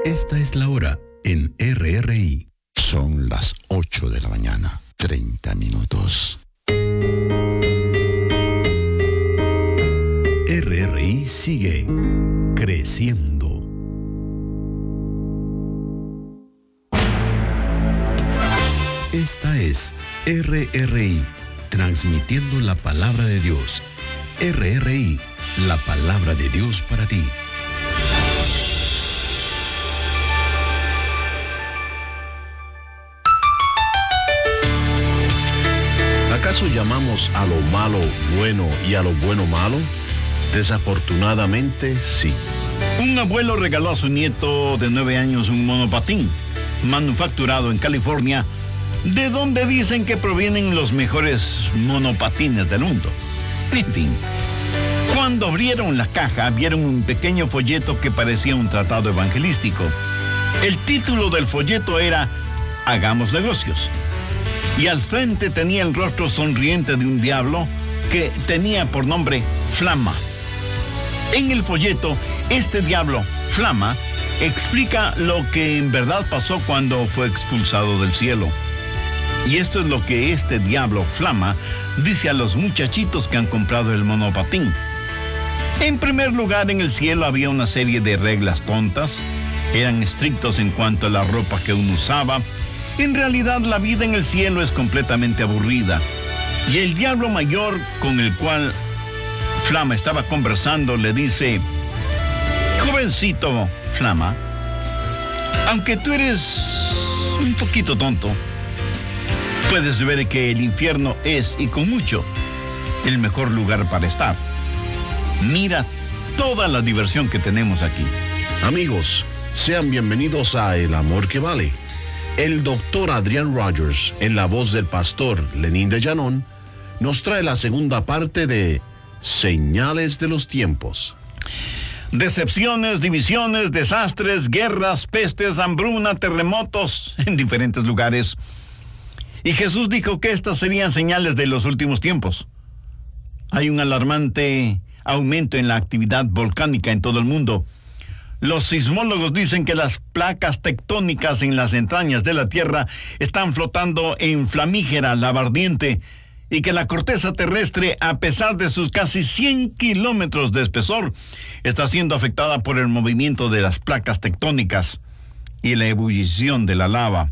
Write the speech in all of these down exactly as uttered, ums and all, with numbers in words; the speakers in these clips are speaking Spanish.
Esta es la hora en R R I. Son las ocho de la mañana, treinta minutos. R R I sigue creciendo. Esta es R R I, transmitiendo la palabra de Dios. R R I, la palabra de Dios para ti. ¿Acaso llamamos a lo malo bueno y a lo bueno malo? Desafortunadamente, sí. Un abuelo regaló a su nieto de nueve años un monopatín, manufacturado en California, de donde dicen que provienen los mejores monopatines del mundo. En fin, cuando abrieron la caja, vieron un pequeño folleto que parecía un tratado evangelístico. El título del folleto era Hagamos negocios. Y al frente tenía el rostro sonriente de un diablo que tenía por nombre Flama. En el folleto, este diablo, Flama, explica lo que en verdad pasó cuando fue expulsado del cielo. Y esto es lo que este diablo, Flama, dice a los muchachitos que han comprado el monopatín. En primer lugar, en el cielo había una serie de reglas tontas. Eran estrictos en cuanto a la ropa que uno usaba. En realidad, la vida en el cielo es completamente aburrida. Y el diablo mayor con el cual Flama estaba conversando le dice: jovencito Flama, aunque tú eres un poquito tonto, puedes ver que el infierno es, y con mucho, el mejor lugar para estar. Mira toda la diversión que tenemos aquí. Amigos, sean bienvenidos a El Amor que Vale. El doctor Adrian Rogers, en la voz del pastor Lenín de Llanón, nos trae la segunda parte de Señales de los Tiempos. Decepciones, divisiones, desastres, guerras, pestes, hambruna, terremotos en diferentes lugares. Y Jesús dijo que estas serían señales de los últimos tiempos. Hay un alarmante aumento en la actividad volcánica en todo el mundo. Los sismólogos dicen que las placas tectónicas en las entrañas de la Tierra están flotando en flamígera lava ardiente y que la corteza terrestre, a pesar de sus casi cien kilómetros de espesor, está siendo afectada por el movimiento de las placas tectónicas y la ebullición de la lava.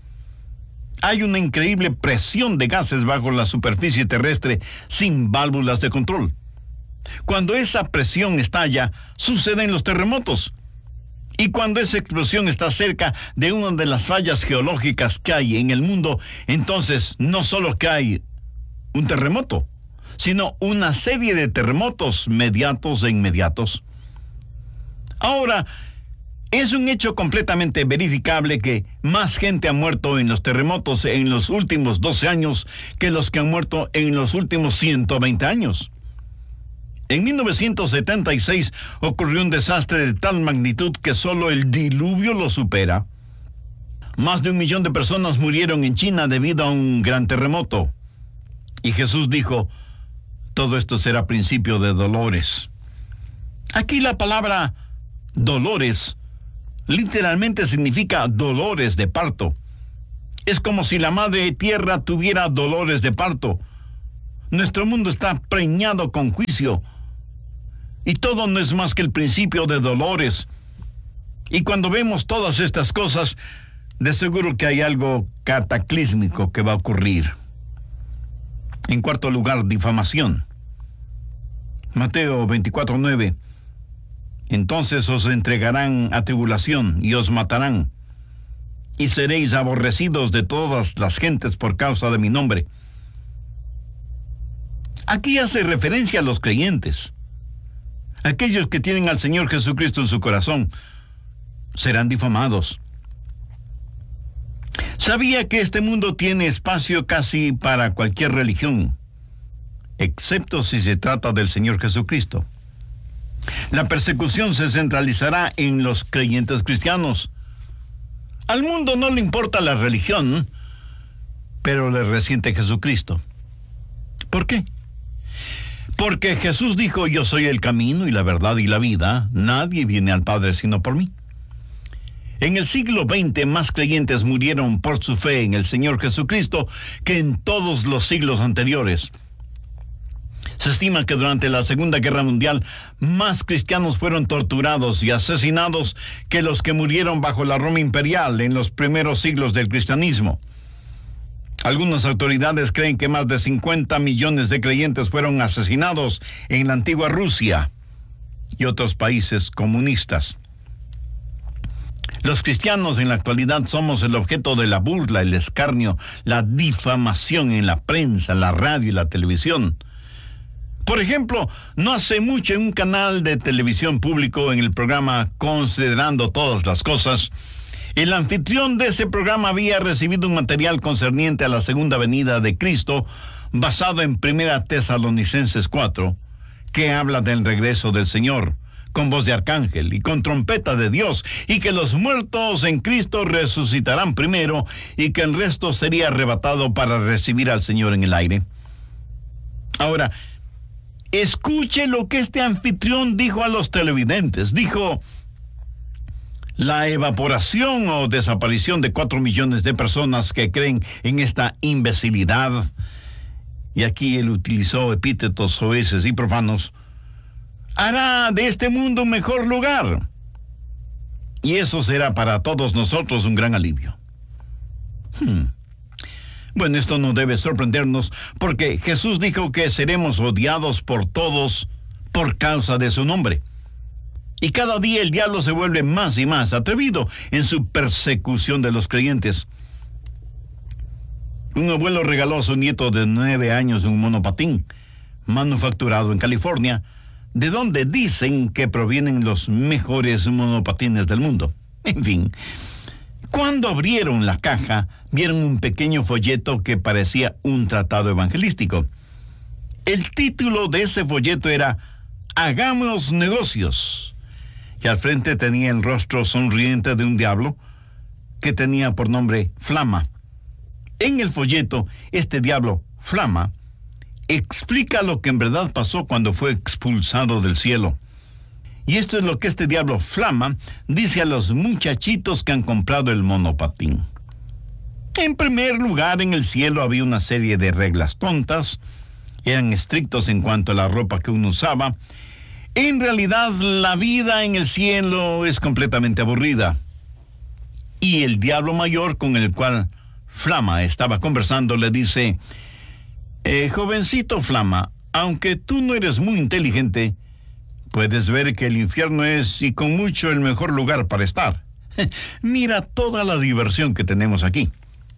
Hay una increíble presión de gases bajo la superficie terrestre sin válvulas de control. Cuando esa presión estalla, suceden los terremotos. Y cuando esa explosión está cerca de una de las fallas geológicas que hay en el mundo, entonces no solo que hay un terremoto, sino una serie de terremotos mediatos e inmediatos. Ahora, es un hecho completamente verificable que más gente ha muerto en los terremotos en los últimos doce años que los que han muerto en los últimos ciento veinte años. En mil novecientos setenta y seis ocurrió un desastre de tal magnitud que solo el diluvio lo supera. Más de un millón de personas murieron en China debido a un gran terremoto. Y Jesús dijo: todo esto será principio de dolores. Aquí la palabra dolores literalmente significa dolores de parto. Es como si la madre tierra tuviera dolores de parto. Nuestro mundo está preñado con juicio. Y todo no es más que el principio de dolores. Y cuando vemos todas estas cosas, de seguro que hay algo cataclísmico que va a ocurrir. En cuarto lugar, difamación. Mateo veinticuatro nueve. Entonces os entregarán a tribulación y os matarán, y seréis aborrecidos de todas las gentes por causa de mi nombre. Aquí hace referencia a los creyentes. Aquellos que tienen al Señor Jesucristo en su corazón serán difamados. Sabía que este mundo tiene espacio casi para cualquier religión, excepto si se trata del Señor Jesucristo. La persecución se centralizará en los creyentes cristianos. Al mundo no le importa la religión, pero le resiente Jesucristo. ¿Por qué? Porque Jesús dijo: yo soy el camino y la verdad y la vida. Nadie viene al Padre sino por mí. En el siglo veinte, más creyentes murieron por su fe en el Señor Jesucristo que en todos los siglos anteriores. Se estima que durante la Segunda Guerra Mundial, más cristianos fueron torturados y asesinados que los que murieron bajo la Roma imperial en los primeros siglos del cristianismo. Algunas autoridades creen que más de cincuenta millones de creyentes fueron asesinados en la antigua Rusia y otros países comunistas. Los cristianos en la actualidad somos el objeto de la burla, el escarnio, la difamación en la prensa, la radio y la televisión. Por ejemplo, no hace mucho en un canal de televisión público, en el programa Considerando Todas las Cosas, el anfitrión de ese programa había recibido un material concerniente a la segunda venida de Cristo, basado en Primera Tesalonicenses cuatro, que habla del regreso del Señor, con voz de arcángel y con trompeta de Dios, y que los muertos en Cristo resucitarán primero, y que el resto sería arrebatado para recibir al Señor en el aire. Ahora, escuche lo que este anfitrión dijo a los televidentes. Dijo: la evaporación o desaparición de cuatro millones de personas que creen en esta imbecilidad, y aquí él utilizó epítetos soeces y profanos, hará de este mundo un mejor lugar. Y eso será para todos nosotros un gran alivio. Hmm. Bueno, esto no debe sorprendernos, porque Jesús dijo que seremos odiados por todos por causa de su nombre. Y cada día el diablo se vuelve más y más atrevido en su persecución de los creyentes. Un abuelo regaló a su nieto de nueve años un monopatín manufacturado en California, de donde dicen que provienen los mejores monopatines del mundo. En fin, cuando abrieron la caja, vieron un pequeño folleto que parecía un tratado evangelístico. El título de ese folleto era Hagamos negocios, y al frente tenía el rostro sonriente de un diablo que tenía por nombre Flama. En el folleto, este diablo, Flama, explica lo que en verdad pasó cuando fue expulsado del cielo. Y esto es lo que este diablo Flama dice a los muchachitos que han comprado el monopatín. En primer lugar, en el cielo había una serie de reglas tontas. Eran estrictos en cuanto a la ropa que uno usaba. En realidad, la vida en el cielo es completamente aburrida. Y el diablo mayor con el cual Flama estaba conversando le dice: eh, jovencito Flama, aunque tú no eres muy inteligente, puedes ver que el infierno es, y con mucho, el mejor lugar para estar. Mira toda la diversión que tenemos aquí.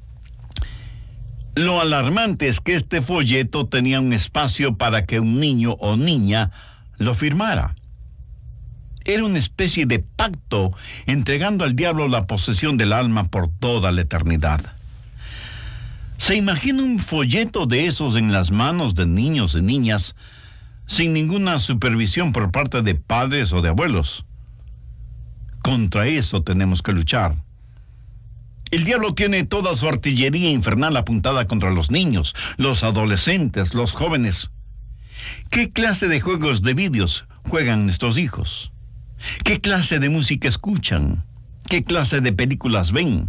Lo alarmante es que este folleto tenía un espacio para que un niño o niña lo firmara. Era una especie de pacto, entregando al diablo la posesión del alma por toda la eternidad. ¿Se imagina un folleto de esos en las manos de niños y niñas, sin ninguna supervisión por parte de padres o de abuelos? Contra eso tenemos que luchar. El diablo tiene toda su artillería infernal apuntada contra los niños, los adolescentes, los jóvenes. ¿Qué clase de juegos de vídeos juegan nuestros hijos? ¿Qué clase de música escuchan? ¿Qué clase de películas ven?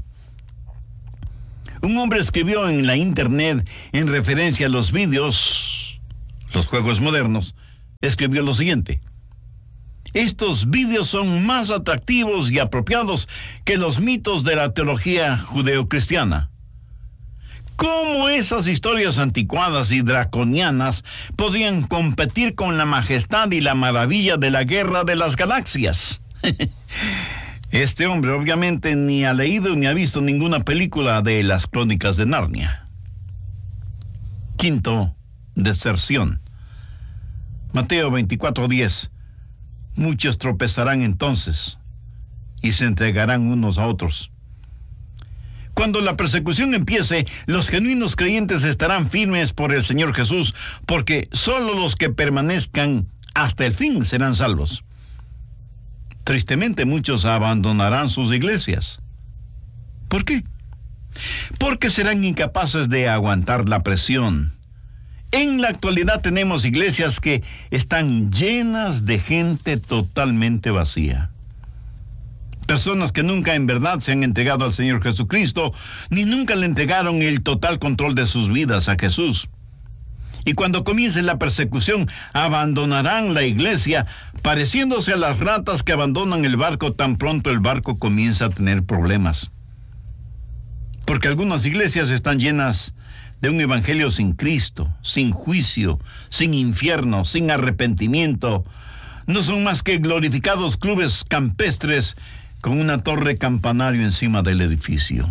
Un hombre escribió en la internet, en referencia a los vídeos, los juegos modernos, escribió lo siguiente: estos vídeos son más atractivos y apropiados que los mitos de la teología judeocristiana. ¿Cómo esas historias anticuadas y draconianas podrían competir con la majestad y la maravilla de la guerra de las galaxias? Este hombre obviamente ni ha leído ni ha visto ninguna película de las Crónicas de Narnia. Quinto, deserción. Mateo veinticuatro diez. Muchos tropezarán entonces y se entregarán unos a otros. Cuando la persecución empiece, los genuinos creyentes estarán firmes por el Señor Jesús, porque solo los que permanezcan hasta el fin serán salvos. Tristemente, muchos abandonarán sus iglesias. ¿Por qué? Porque serán incapaces de aguantar la presión. En la actualidad tenemos iglesias que están llenas de gente totalmente vacía. Personas que nunca en verdad se han entregado al Señor Jesucristo, ni nunca le entregaron el total control de sus vidas a Jesús. Y cuando comience la persecución, abandonarán la iglesia, pareciéndose a las ratas que abandonan el barco tan pronto el barco comienza a tener problemas. Porque algunas iglesias están llenas de un evangelio sin Cristo, sin juicio, sin infierno, sin arrepentimiento. No son más que glorificados clubes campestres con una torre campanario encima del edificio.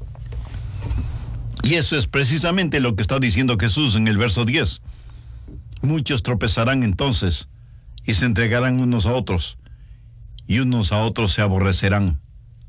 Y eso es precisamente lo que está diciendo Jesús en el verso diez. Muchos tropezarán entonces y se entregarán unos a otros, y unos a otros se aborrecerán.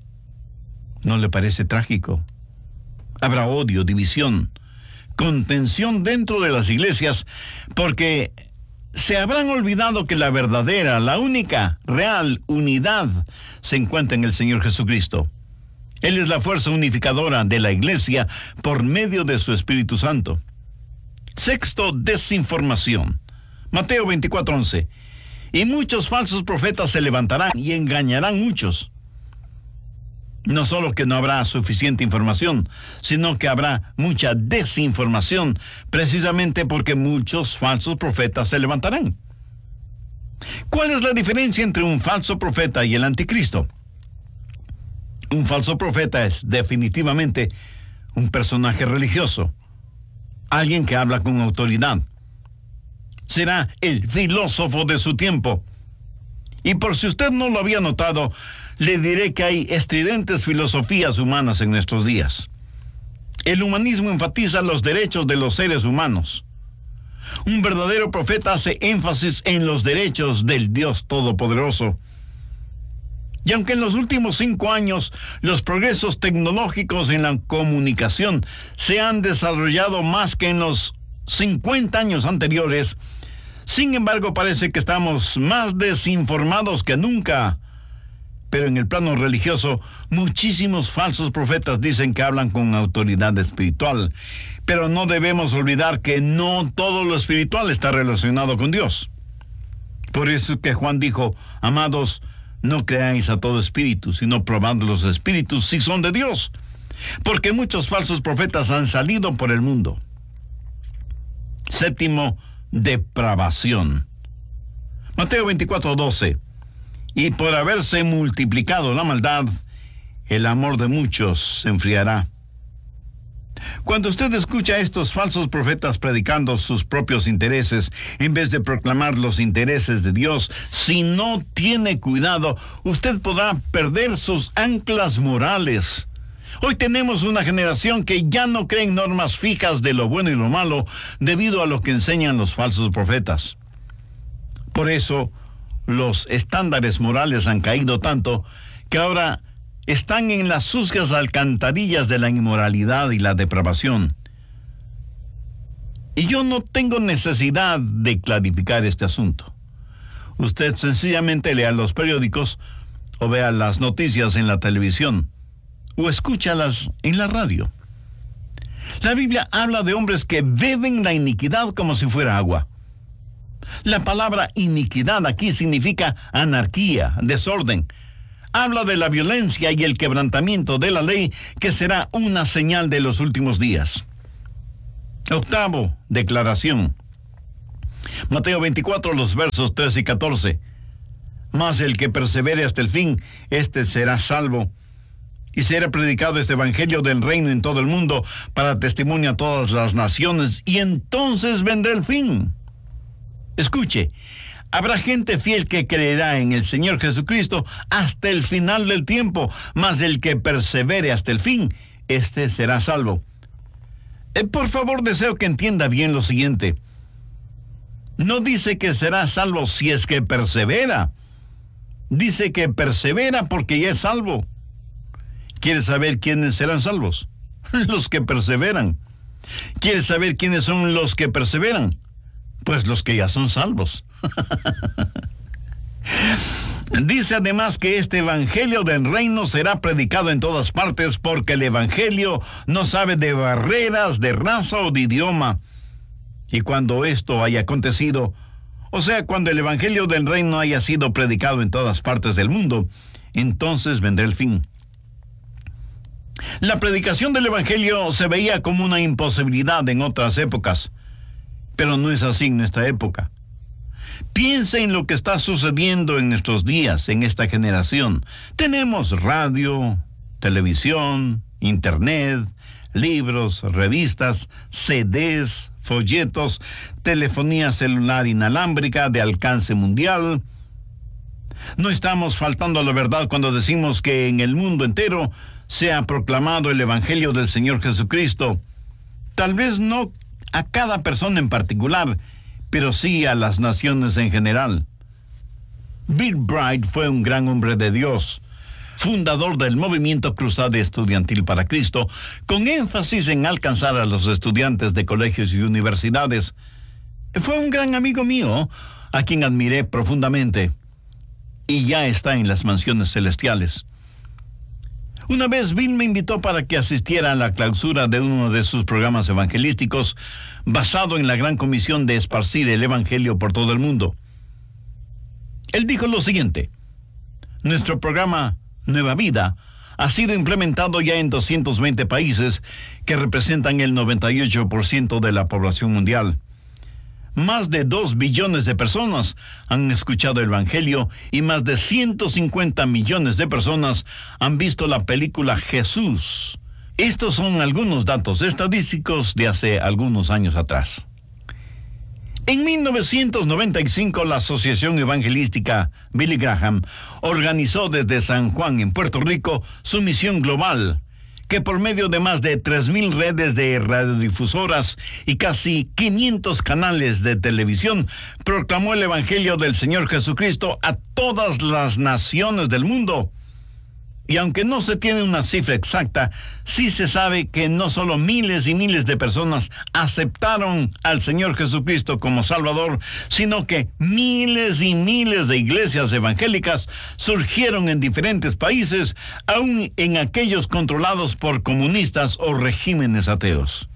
¿No le parece trágico? Habrá odio, división, contención dentro de las iglesias, porque se habrán olvidado que la verdadera, la única, real unidad se encuentra en el Señor Jesucristo. Él es la fuerza unificadora de la iglesia por medio de su Espíritu Santo. Sexto, desinformación. Mateo veinticuatro once. Y muchos falsos profetas se levantarán y engañarán muchos. No solo que no habrá suficiente información, sino que habrá mucha desinformación, precisamente porque muchos falsos profetas se levantarán. ¿Cuál es la diferencia entre un falso profeta y el anticristo? Un falso profeta es definitivamente un personaje religioso, alguien que habla con autoridad. Será el filósofo de su tiempo. Y por si usted no lo había notado, le diré que hay estridentes filosofías humanas en nuestros días. El humanismo enfatiza los derechos de los seres humanos. Un verdadero profeta hace énfasis en los derechos del Dios Todopoderoso. Y aunque en los últimos cinco años los progresos tecnológicos en la comunicación se han desarrollado más que en los cincuenta años anteriores, sin embargo parece que estamos más desinformados que nunca. Pero en el plano religioso, muchísimos falsos profetas dicen que hablan con autoridad espiritual. Pero no debemos olvidar que no todo lo espiritual está relacionado con Dios. Por eso es que Juan dijo, amados, no creáis a todo espíritu, sino probad los espíritus si son de Dios. Porque muchos falsos profetas han salido por el mundo. Séptimo, depravación. Mateo veinticuatro doce. Y por haberse multiplicado la maldad, el amor de muchos se enfriará. Cuando usted escucha a estos falsos profetas predicando sus propios intereses, en vez de proclamar los intereses de Dios, si no tiene cuidado, usted podrá perder sus anclas morales. Hoy tenemos una generación que ya no cree en normas fijas de lo bueno y lo malo, debido a lo que enseñan los falsos profetas. Por eso, los estándares morales han caído tanto que ahora están en las sucias alcantarillas de la inmoralidad y la depravación. Y yo no tengo necesidad de clarificar este asunto. Usted sencillamente lea los periódicos o vea las noticias en la televisión o escúchalas en la radio. La Biblia habla de hombres que beben la iniquidad como si fuera agua. La palabra iniquidad aquí significa anarquía, desorden. Habla de la violencia y el quebrantamiento de la ley, que será una señal de los últimos días. Octavo, declaración. Mateo veinticuatro, los versos trece y catorce. Mas el que persevere hasta el fin, éste será salvo. Y será predicado este evangelio del reino en todo el mundo, para testimonio a todas las naciones, y entonces vendrá el fin. Escuche, habrá gente fiel que creerá en el Señor Jesucristo hasta el final del tiempo, mas el que persevere hasta el fin, éste será salvo. Eh, por favor, deseo que entienda bien lo siguiente. No dice que será salvo si es que persevera. Dice que persevera porque ya es salvo. ¿Quieres saber quiénes serán salvos? Los que perseveran. ¿Quieres saber quiénes son los que perseveran? Pues los que ya son salvos. Dice además que este evangelio del reino será predicado en todas partes, porque el evangelio no sabe de barreras, de raza o de idioma. Y cuando esto haya acontecido, o sea, cuando el evangelio del reino haya sido predicado en todas partes del mundo, entonces vendrá el fin. La predicación del Evangelio se veía como una imposibilidad en otras épocas, pero no es así en nuestra época. Piensa en lo que está sucediendo en nuestros días, en esta generación. Tenemos radio, televisión, internet, libros, revistas, C Ds, folletos, telefonía celular inalámbrica de alcance mundial. No estamos faltando a la verdad cuando decimos que en el mundo entero se ha proclamado el Evangelio del Señor Jesucristo. Tal vez no a cada persona en particular, pero sí a las naciones en general. Bill Bright fue un gran hombre de Dios, fundador del movimiento Cruzada Estudiantil para Cristo, con énfasis en alcanzar a los estudiantes de colegios y universidades. Fue un gran amigo mío, a quien admiré profundamente, y ya está en las mansiones celestiales. Una vez Bill me invitó para que asistiera a la clausura de uno de sus programas evangelísticos, basado en la gran comisión de esparcir el Evangelio por todo el mundo. Él dijo lo siguiente: nuestro programa Nueva Vida ha sido implementado ya en doscientos veinte países, que representan el noventa y ocho por ciento de la población mundial. Más de dos billones de personas han escuchado el Evangelio y más de ciento cincuenta millones de personas han visto la película Jesús. Estos son algunos datos estadísticos de hace algunos años atrás. En mil novecientos noventa y cinco, la Asociación Evangelística Billy Graham organizó desde San Juan, en Puerto Rico, su misión global, que por medio de más de tres mil redes de radiodifusoras y casi quinientos canales de televisión, proclamó el Evangelio del Señor Jesucristo a todas las naciones del mundo. Y aunque no se tiene una cifra exacta, sí se sabe que no solo miles y miles de personas aceptaron al Señor Jesucristo como Salvador, sino que miles y miles de iglesias evangélicas surgieron en diferentes países, aún en aquellos controlados por comunistas o regímenes ateos.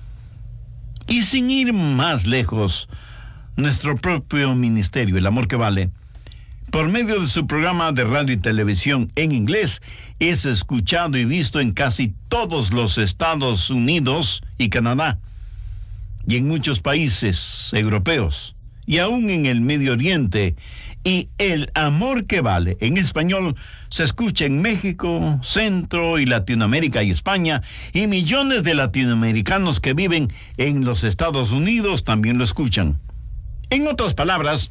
Y sin ir más lejos, nuestro propio ministerio, El Amor que Vale, por medio de su programa de radio y televisión en inglés, es escuchado y visto en casi todos los Estados Unidos y Canadá, y en muchos países europeos, y aún en el Medio Oriente. Y El Amor que Vale, en español, se escucha en México, Centro y Latinoamérica y España, y millones de latinoamericanos que viven en los Estados Unidos también lo escuchan. En otras palabras,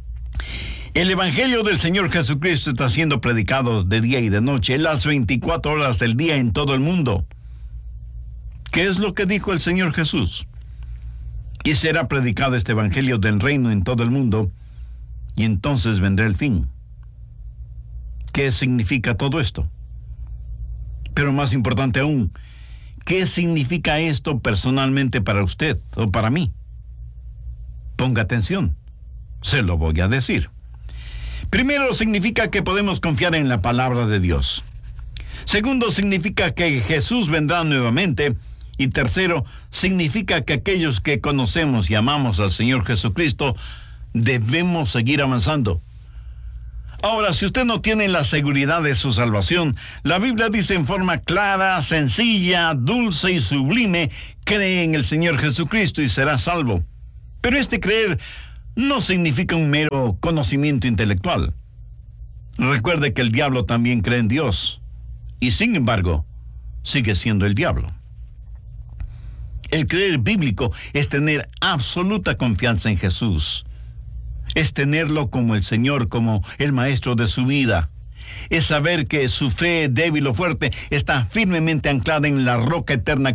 el Evangelio del Señor Jesucristo está siendo predicado de día y de noche, las veinticuatro horas del día en todo el mundo. ¿Qué es lo que dijo el Señor Jesús? Y será predicado este Evangelio del reino en todo el mundo, y entonces vendrá el fin. ¿Qué significa todo esto? Pero más importante aún, ¿qué significa esto personalmente para usted o para mí? Ponga atención, se lo voy a decir. Primero, significa que podemos confiar en la palabra de Dios. Segundo, significa que Jesús vendrá nuevamente. Y tercero, significa que aquellos que conocemos y amamos al Señor Jesucristo debemos seguir avanzando. Ahora, si usted no tiene la seguridad de su salvación, la Biblia dice en forma clara, sencilla, dulce y sublime: cree en el Señor Jesucristo y será salvo. Pero este creer no significa un mero conocimiento intelectual. Recuerde que el diablo también cree en Dios, y sin embargo, sigue siendo el diablo. El creer bíblico es tener absoluta confianza en Jesús. Es tenerlo como el Señor, como el maestro de su vida. Es saber que su fe, débil o fuerte, está firmemente anclada en la roca eterna